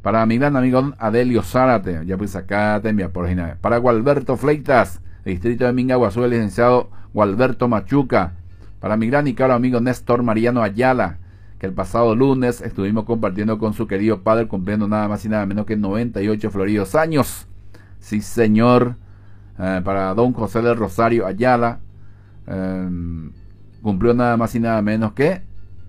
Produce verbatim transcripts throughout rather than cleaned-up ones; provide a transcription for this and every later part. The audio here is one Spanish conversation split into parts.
Para mi gran amigo Adelio Zárate, ya pues acá te envía por original. Para Gualberto Fleitas, distrito de Mingaguazú, el licenciado Gualberto Machuca. Para mi gran y caro amigo Néstor Mariano Ayala, que el pasado lunes estuvimos compartiendo con su querido padre, cumpliendo nada más y nada menos que noventa y ocho floridos años. Sí, señor. Eh, para don José del Rosario Ayala, eh, cumplió nada más y nada menos que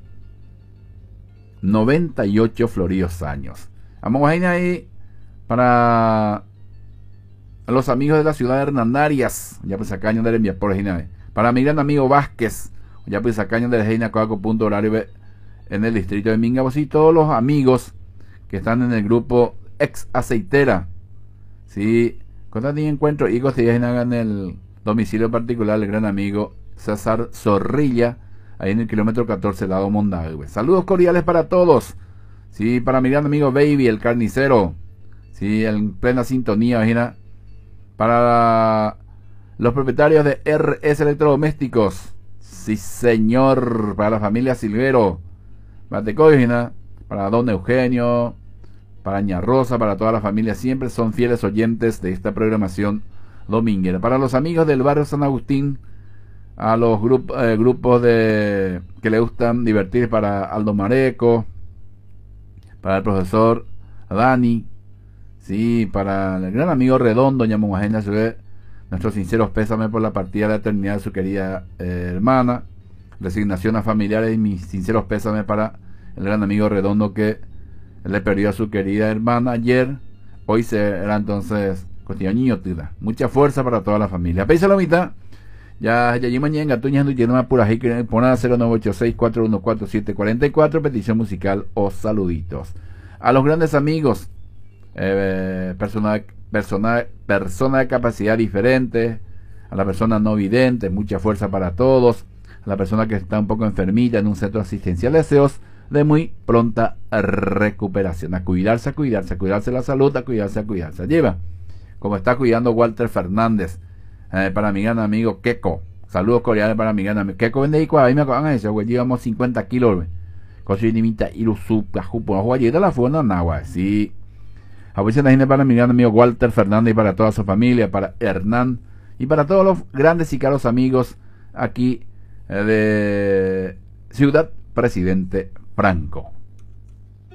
noventa y ocho floridos años. Vamos a ir ahí para los amigos de la ciudad de Hernandarias, ya pues acá año de enviar por original. Para mi gran amigo Vázquez, ya pues acá año de Reina Coaco punto horario en el distrito de Mingabos, y todos los amigos que están en el grupo Ex Aceitera. Sí, cuando te encuentro y en el domicilio particular del gran amigo César Zorrilla, ahí en el kilómetro catorce, lado Mondagüe. Saludos cordiales para todos. Sí, para mi gran amigo Baby, el carnicero. Sí, en plena sintonía, imagina. Para los propietarios de R S Electrodomésticos. Sí, señor. Para la familia Silvero. Batecoina. Para don Eugenio. Para Ña Rosa, para toda la familia. Siempre son fieles oyentes de esta programación dominguera. Para los amigos del barrio San Agustín. A los grup eh, grupos de que le gustan divertir, para Aldo Mareco, para el profesor Dani, sí, para el gran amigo Redondo, Ñamuajena, nuestros sinceros pésames por la partida de la eternidad de su querida eh, hermana, resignación a familiares, y mis sinceros pésames para el gran amigo Redondo, que le perdió a su querida hermana ayer. Hoy será entonces Costiño Tida. Mucha fuerza para toda la familia. Pese a la mitad. Ya, ya, mañana en Gatuñas, y tiene una pura que poner cero nueve ocho seis cuatro uno cuatro siete cuatro cuatro, petición musical o saluditos. A los grandes amigos, eh, persona, persona, persona de capacidad diferente, a la persona no vidente, mucha fuerza para todos, a la persona que está un poco enfermita en un centro asistencial, deseos de muy pronta recuperación. A cuidarse, a cuidarse, a cuidarse la salud, a cuidarse, a cuidarse. Lleva, como está cuidando Walter Fernández. Eh, para mi gran amigo Keko, saludos cordiales para mi gran amigo Keko. Vende y ahí me acaban de decir, güey, llevamos cincuenta kilos, cosa limita irusu cajupo, juayeta la fuerza nagua, sí. A veces la gente para mi gran amigo Walter Fernández y para toda su familia, para Hernán y para todos los grandes y caros amigos aquí eh, de Ciudad Presidente Franco.